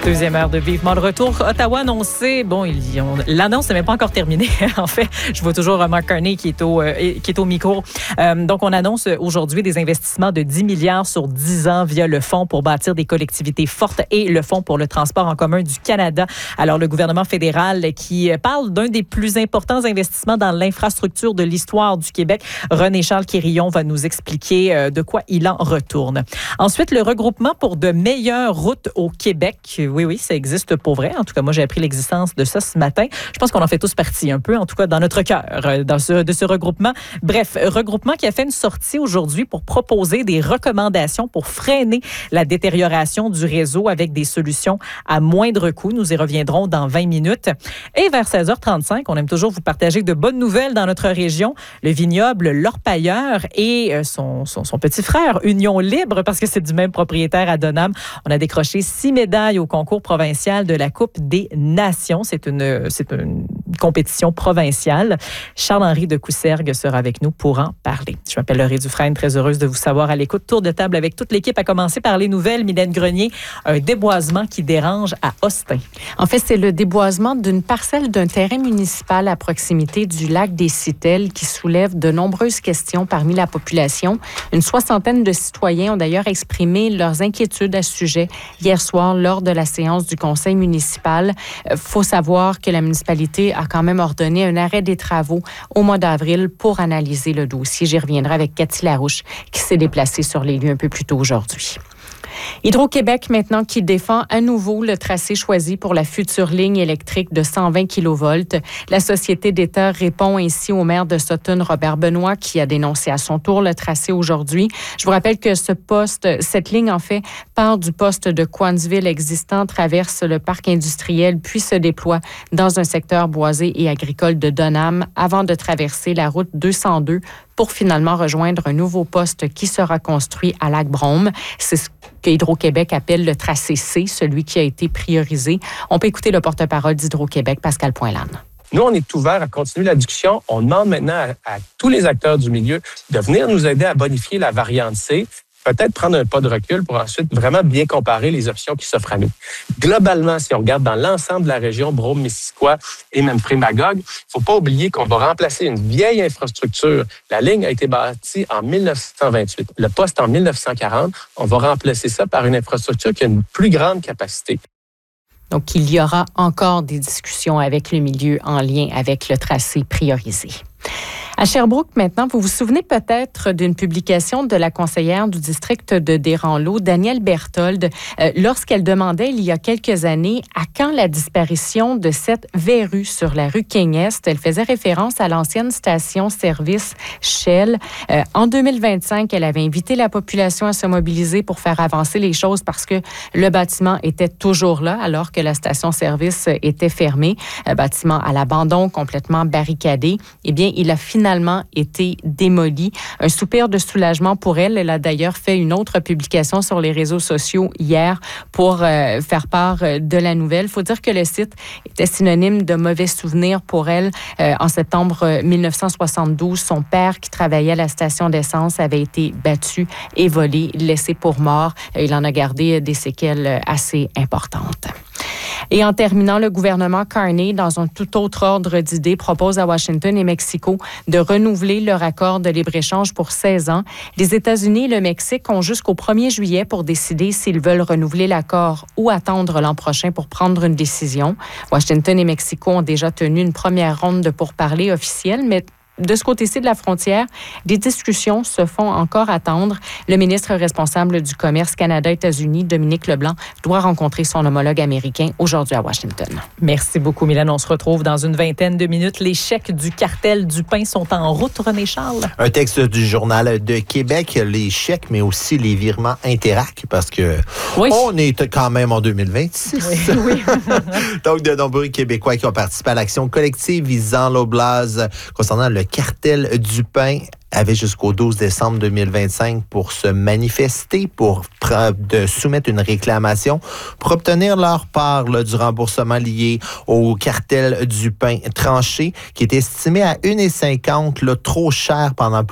Deuxième heure de Vivement le retour. Ottawa annoncé, l'annonce n'est même pas encore terminée. En fait, je vois toujours Mark Carney qui est au micro. Donc, on annonce aujourd'hui des investissements de 10 milliards sur 10 ans via le Fonds pour bâtir des collectivités fortes et le Fonds pour le transport en commun du Canada. Alors, le gouvernement fédéral qui parle d'un des plus importants investissements dans l'infrastructure de l'histoire du Québec. René-Charles Quérillon va nous expliquer de quoi il en retourne. Ensuite, le regroupement pour de meilleures routes au Québec. Oui, ça existe pour vrai. En tout cas, moi, j'ai appris l'existence de ça ce matin. Je pense qu'on en fait tous partie un peu, en tout cas dans notre cœur, de ce regroupement. Bref, regroupement qui a fait une sortie aujourd'hui pour proposer des recommandations pour freiner la détérioration du réseau avec des solutions à moindre coût. Nous y reviendrons dans 20 minutes. Et vers 16h35, on aime toujours vous partager de bonnes nouvelles dans notre région. Le vignoble L'Orpailleur et son petit frère, Union Libre, parce que c'est du même propriétaire à Donham. On a décroché 6 médailles au concours provincial de la Coupe des Nations. C'est une compétition provinciale. Charles-Henri de Coussergues sera avec nous pour en parler. Je m'appelle Laurie Dufresne, très heureuse de vous savoir à l'écoute. Tour de table avec toute l'équipe, à commencer par les nouvelles. Mylène Grenier, un déboisement qui dérange à Austin. En fait, c'est le déboisement d'une parcelle d'un terrain municipal à proximité du lac des Citelles qui soulève de nombreuses questions parmi la population. Une soixantaine de citoyens ont d'ailleurs exprimé leurs inquiétudes à ce sujet hier soir lors de la séance du conseil municipal. Faut savoir que la municipalité a quand même ordonné un arrêt des travaux au mois d'avril pour analyser le dossier. J'y reviendrai avec Cathy Larouche qui s'est déplacée sur les lieux un peu plus tôt aujourd'hui. Hydro-Québec, maintenant, qui défend à nouveau le tracé choisi pour la future ligne électrique de 120 kV. La Société d'État répond ainsi au maire de Sutton, Robert Benoît, qui a dénoncé à son tour le tracé aujourd'hui. Je vous rappelle que cette ligne, en fait, part du poste de Coansville existant, traverse le parc industriel, puis se déploie dans un secteur boisé et agricole de Donham, avant de traverser la route 202 pour finalement rejoindre un nouveau poste qui sera construit à Lac-Brome. C'est ce que Hydro-Québec appelle le tracé C, celui qui a été priorisé. On peut écouter le porte-parole d'Hydro-Québec, Pascal Poinlane. Nous, on est ouvert à continuer la discussion. On demande maintenant à tous les acteurs du milieu de venir nous aider à bonifier la variante C, peut-être prendre un pas de recul pour ensuite vraiment bien comparer les options qui s'offrent à nous. Globalement, si on regarde dans l'ensemble de la région Brome-Missisquoi et même Frémagogue, il ne faut pas oublier qu'on va remplacer une vieille infrastructure. La ligne a été bâtie en 1928. Le poste en 1940. On va remplacer ça par une infrastructure qui a une plus grande capacité. Donc, il y aura encore des discussions avec le milieu en lien avec le tracé priorisé. À Sherbrooke, maintenant, vous vous souvenez peut-être d'une publication de la conseillère du district de Desranleau, Danielle Berthold, lorsqu'elle demandait il y a quelques années à quand la disparition de cette verrue sur la rue King-Est. Elle faisait référence à l'ancienne station-service Shell. En 2025, elle avait invité la population à se mobiliser pour faire avancer les choses parce que le bâtiment était toujours là alors que la station-service était fermée. Un bâtiment à l'abandon, complètement barricadé. Eh bien, il a finalement été démolie. Un soupir de soulagement pour elle. Elle a d'ailleurs fait une autre publication sur les réseaux sociaux hier pour faire part de la nouvelle. Il faut dire que le site était synonyme de mauvais souvenirs pour elle. En septembre 1972, son père, qui travaillait à la station d'essence, avait été battu et volé, laissé pour mort. Il en a gardé des séquelles assez importantes. Et en terminant, le gouvernement Carney, dans un tout autre ordre d'idées, propose à Washington et Mexico de renouveler leur accord de libre-échange pour 16 ans. Les États-Unis et le Mexique ont jusqu'au 1er juillet pour décider s'ils veulent renouveler l'accord ou attendre l'an prochain pour prendre une décision. Washington et Mexico ont déjà tenu une première ronde de pourparlers officiels, mais de ce côté-ci de la frontière, des discussions se font encore attendre. Le ministre responsable du commerce Canada-États-Unis, Dominique Leblanc, doit rencontrer son homologue américain aujourd'hui à Washington. Merci beaucoup, Mylène. On se retrouve dans une vingtaine de minutes. Les chèques du cartel du pain sont en route, René-Charles. Un texte du Journal de Québec, les chèques, mais aussi les virements Interac, parce que on est quand même en 2026. Oui. Donc, de nombreux Québécois qui ont participé à l'action collective visant l'Oblast concernant le cartel du pain avaient jusqu'au 12 décembre 2025 pour se manifester, pour soumettre une réclamation, pour obtenir leur part du remboursement lié au cartel du pain tranché, qui est estimé à 1,50 $, trop cher pendant